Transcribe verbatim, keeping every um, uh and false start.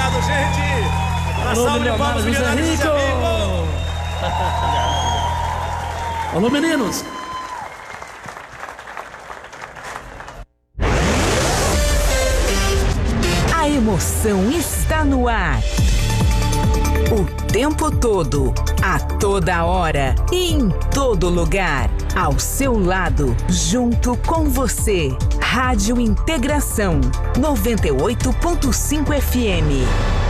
Obrigado, gente. Uma Alô, salva de palmas, milionários, milionários, Zé Rico. Alô, meninos. A emoção está no ar. O tempo todo, a toda hora e em todo lugar. Ao seu lado, junto com você. Rádio Integração, noventa e oito ponto cinco F M.